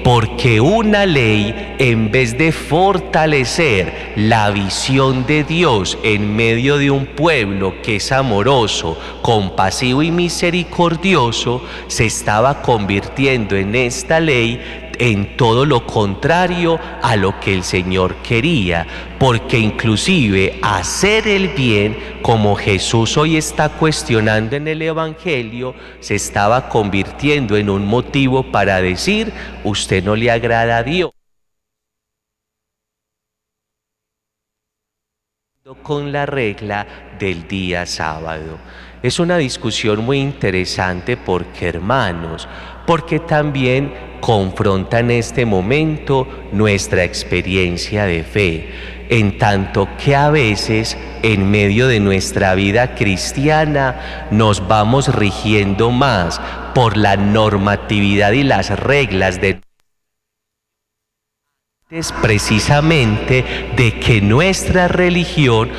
porque una ley, en vez de fortalecer la visión de Dios en medio de un pueblo que es amoroso, compasivo y misericordioso, se estaba convirtiendo en esta ley en todo lo contrario a lo que el Señor quería, porque inclusive hacer el bien, como Jesús hoy está cuestionando en el Evangelio, se estaba convirtiendo en un motivo para decir: usted no le agrada a Dios. Con la regla del día sábado. Es una discusión muy interesante porque, hermanos, porque también confronta en este momento nuestra experiencia de fe, en tanto que a veces en medio de nuestra vida cristiana nos vamos rigiendo más por la normatividad y las reglas de es precisamente de que nuestra religión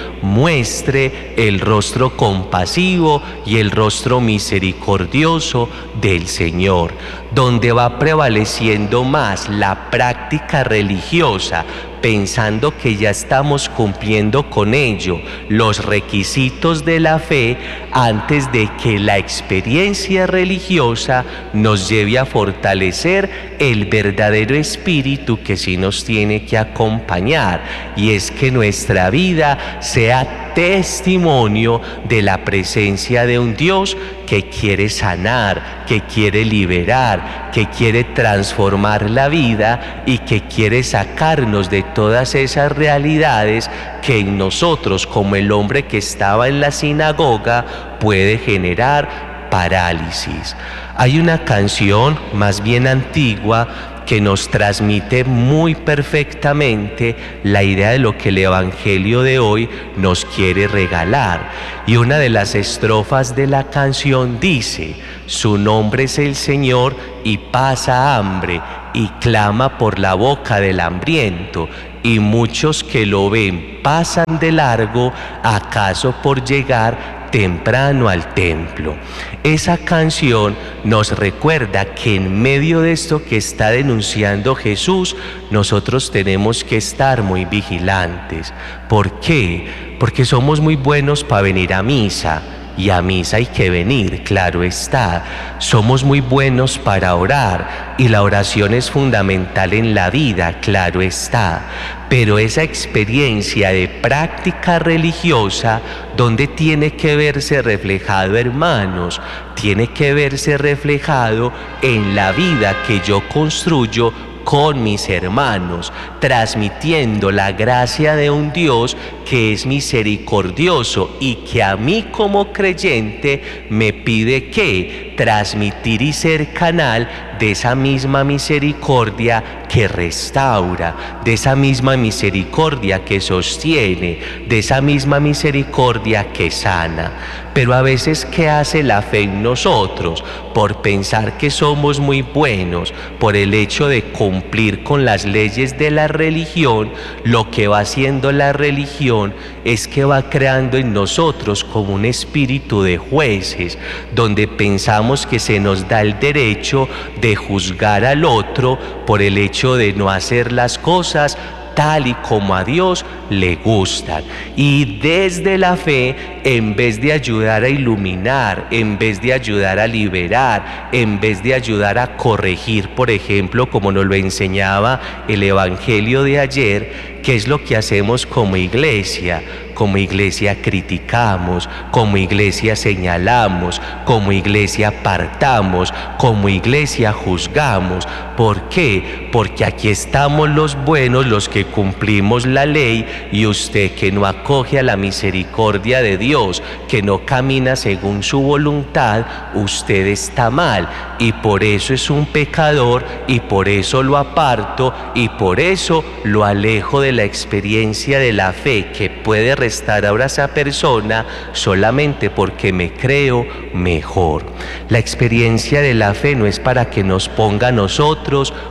muestre el rostro compasivo y el rostro misericordioso del Señor, donde va prevaleciendo más la práctica religiosa, pensando que ya estamos cumpliendo con ello los requisitos de la fe, antes de que la experiencia religiosa nos lleve a fortalecer el verdadero espíritu que sí nos tiene que acompañar, y es que nuestra vida sea testimonio de la presencia de un Dios que quiere sanar, que quiere liberar, que quiere transformar la vida y que quiere sacarnos de todas esas realidades que en nosotros, como el hombre que estaba en la sinagoga, puede generar parálisis. Hay una canción más bien antigua que nos transmite muy perfectamente la idea de lo que el Evangelio de hoy nos quiere regalar. Y una de las estrofas de la canción dice: su nombre es el Señor y pasa hambre y clama por la boca del hambriento, y muchos que lo ven pasan de largo, acaso por llegar temprano al templo. Esa canción nos recuerda que en medio de esto que está denunciando Jesús, nosotros tenemos que estar muy vigilantes. ¿Por qué? Porque somos muy buenos para venir a misa. Y a misa hay que venir, claro está. Somos muy buenos para orar y la oración es fundamental en la vida, claro está. Pero esa experiencia de práctica religiosa, ¿dónde tiene que verse reflejado, hermanos? Tiene que verse reflejado en la vida que yo construyo con mis hermanos, transmitiendo la gracia de un Dios que es misericordioso y que a mí como creyente me pide que transmitir y ser canal de esa misma misericordia que restaura, de esa misma misericordia que sostiene, de esa misma misericordia que sana. Pero a veces, ¿qué hace la fe en nosotros? Por pensar que somos muy buenos, por el hecho de cumplir con las leyes de la religión, lo que va haciendo la religión es que va creando en nosotros como un espíritu de jueces, donde pensamos que se nos da el derecho de juzgar al otro por el hecho de no hacer las cosas tal y como a Dios le gustan. Y desde la fe, en vez de ayudar a iluminar, en vez de ayudar a liberar, en vez de ayudar a corregir, por ejemplo, como nos lo enseñaba el Evangelio de ayer, ¿qué es lo que hacemos como iglesia? Como iglesia criticamos, como iglesia señalamos, como iglesia apartamos, como iglesia juzgamos. ¿Por qué? Porque aquí estamos los buenos, los que cumplimos la ley, y usted que no acoge a la misericordia de Dios, que no camina según su voluntad, usted está mal, y por eso es un pecador, y por eso lo aparto, y por eso lo alejo de la experiencia de la fe que puede restaurar a esa persona solamente porque me creo mejor. La experiencia de la fe no es para que nos ponga a nosotros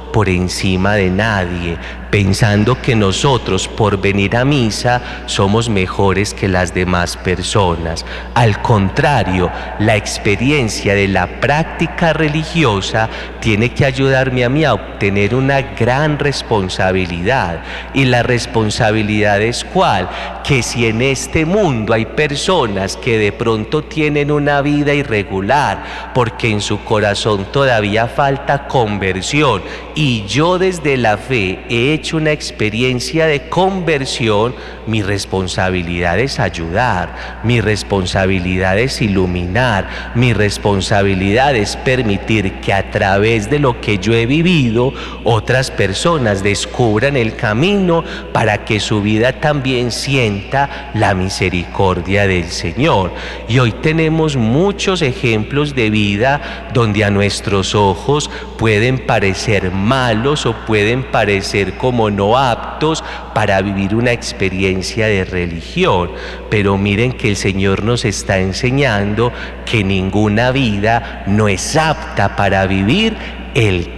por encima de nadie, pensando que nosotros por venir a misa somos mejores que las demás personas. Al contrario, la experiencia de la práctica religiosa tiene que ayudarme a mí a obtener una gran responsabilidad. ¿Y la responsabilidad es cuál? Que si en este mundo hay personas que de pronto tienen una vida irregular porque en su corazón todavía falta conversión, y yo desde la fe he hecho una experiencia de conversión, mi responsabilidad es ayudar, mi responsabilidad es iluminar, mi responsabilidad es permitir que a través de lo que yo he vivido, otras personas descubran el camino para que su vida también sienta la misericordia del Señor. Y hoy tenemos muchos ejemplos de vida donde a nuestros ojos pueden parecer malos o pueden parecer como no aptos para vivir una experiencia de religión, pero miren que el Señor nos está enseñando que ninguna vida no es apta para vivir el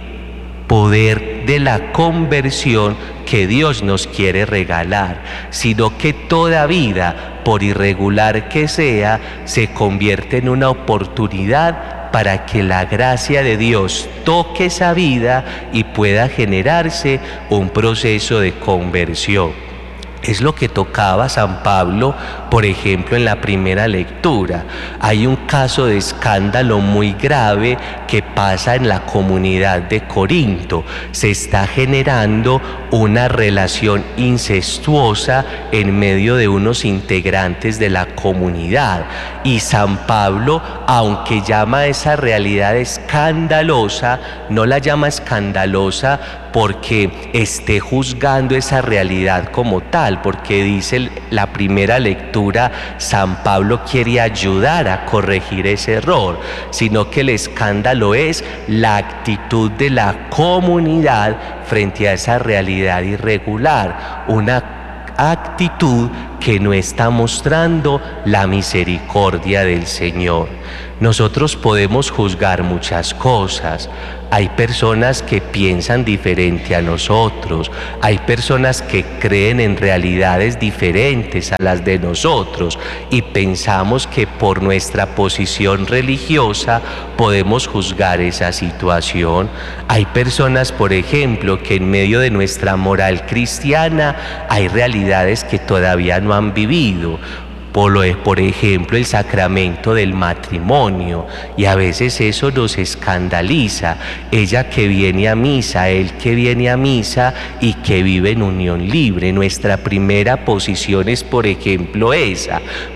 poder de la conversión que Dios nos quiere regalar, sino que toda vida, por irregular que sea, se convierte en una oportunidad para que la gracia de Dios toque esa vida y pueda generarse un proceso de conversión. Es lo que tocaba San Pablo, por ejemplo, en la primera lectura. Hay un caso de escándalo muy grave que pasa en la comunidad de Corinto. Se está generando una relación incestuosa en medio de unos integrantes de la comunidad. Y San Pablo, aunque llama a esa realidad escandalosa, no la llama escandalosa porque esté juzgando esa realidad como tal, porque dice la primera lectura, San Pablo quiere ayudar a corregir ese error, sino que el escándalo es la actitud de la comunidad frente a esa realidad irregular, una actitud que no está mostrando la misericordia del Señor. Nosotros podemos juzgar muchas cosas. Hay personas que piensan diferente a nosotros, hay personas que creen en realidades diferentes a las de nosotros y pensamos que por nuestra posición religiosa podemos juzgar esa situación. Hay personas, por ejemplo, que en medio de nuestra moral cristiana hay realidades que todavía no han vivido. Por ejemplo, el sacramento del matrimonio, y a veces eso nos escandaliza. Ella que viene a misa, él que viene a misa y que vive en unión libre. Nuestra primera posición es, por ejemplo, esa: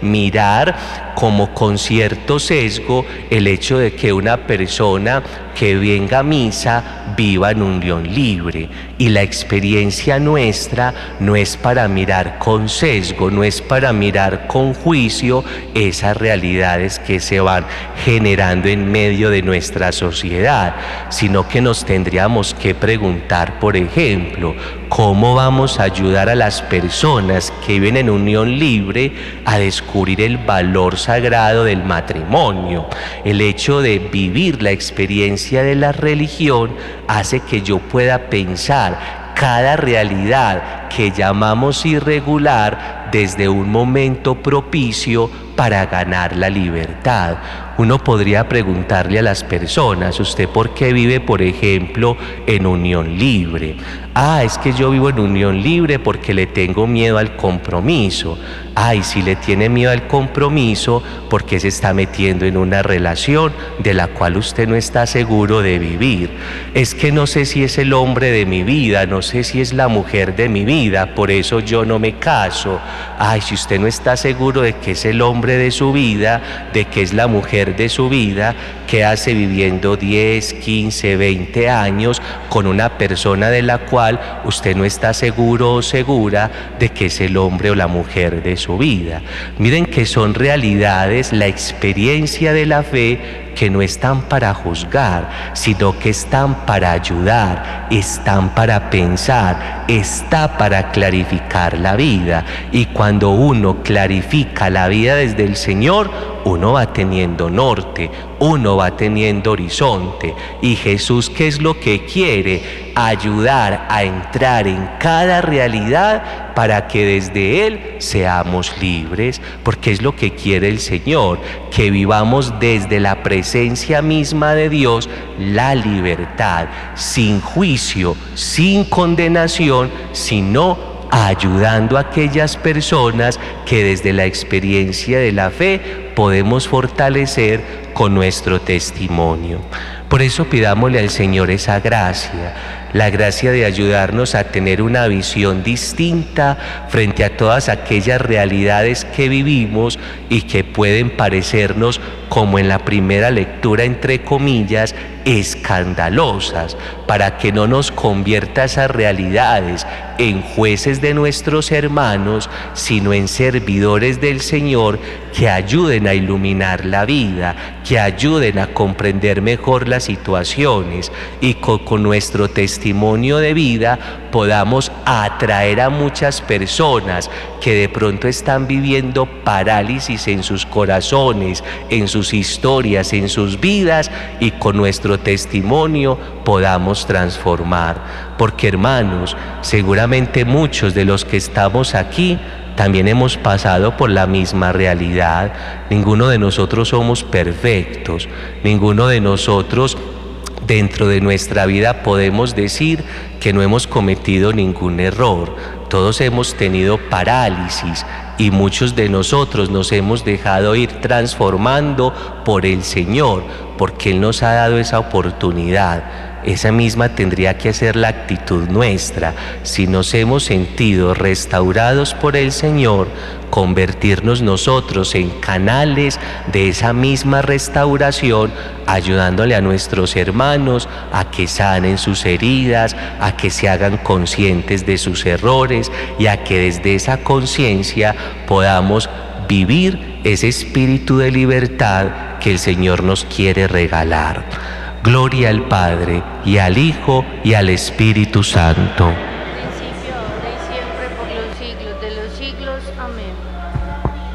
mirar como con cierto sesgo el hecho de que una persona que venga a misa viva en unión libre. Y la experiencia nuestra no es para mirar con sesgo, no es para mirar con juicio esas realidades que se van generando en medio de nuestra sociedad, sino que nos tendríamos que preguntar, por ejemplo, ¿cómo vamos a ayudar a las personas que viven en unión libre a descubrir el valor sagrado del matrimonio? El hecho de vivir la experiencia de la religión hace que yo pueda pensar cada realidad que llamamos irregular desde un momento propicio para ganar la libertad. Uno podría preguntarle a las personas: ¿usted por qué vive, por ejemplo, en unión libre? Es que yo vivo en unión libre porque le tengo miedo al compromiso. Y si le tiene miedo al compromiso, ¿por qué se está metiendo en una relación de la cual usted no está seguro de vivir? Es que no sé si es el hombre de mi vida, no sé si es la mujer de mi vida, por eso yo no me caso. Si usted no está seguro de que es el hombre de su vida, de que es la mujer de su vida, ¿qué hace viviendo 10, 15, 20 años con una persona de la cual usted no está seguro o segura de que es el hombre o la mujer de su vida? Miren que son realidades, la experiencia de la fe, que no están para juzgar, sino que están para ayudar, están para pensar, está para clarificar la vida. Y cuando uno clarifica la vida desde el Señor, uno va teniendo norte, uno va teniendo horizonte. Y Jesús, ¿qué es lo que quiere? Ayudar a entrar en cada realidad para que desde Él seamos libres, porque es lo que quiere el Señor, que vivamos desde la presencia misma de Dios la libertad, sin juicio, sin condenación, sino ayudando a aquellas personas que desde la experiencia de la fe podemos fortalecer con nuestro testimonio. Por eso pidámosle al Señor esa gracia, la gracia de ayudarnos a tener una visión distinta frente a todas aquellas realidades que vivimos y que pueden parecernos, como en la primera lectura, entre comillas, escandalosas, para que no nos convierta esas realidades en jueces de nuestros hermanos, sino en servidores del Señor que ayuden a iluminar la vida, que ayuden a comprender mejor las situaciones y con nuestro testimonio de vida podamos atraer a muchas personas que de pronto están viviendo parálisis en sus corazones, en sus historias, en sus vidas, y con nuestro testimonio podamos transformar. Porque, hermanos, seguramente muchos de los que estamos aquí también hemos pasado por la misma realidad. Ninguno de nosotros somos perfectos, ninguno de nosotros dentro de nuestra vida podemos decir que no hemos cometido ningún error. Todos hemos tenido parálisis y muchos de nosotros nos hemos dejado ir transformando por el Señor, porque Él nos ha dado esa oportunidad. Esa misma tendría que ser la actitud nuestra. Si nos hemos sentido restaurados por el Señor, convertirnos nosotros en canales de esa misma restauración, ayudándole a nuestros hermanos a que sanen sus heridas, a que se hagan conscientes de sus errores y a que desde esa conciencia podamos vivir ese espíritu de libertad que el Señor nos quiere regalar. Gloria al Padre, y al Hijo, y al Espíritu Santo. Principio, ahora y siempre, por los siglos de los siglos. Amén.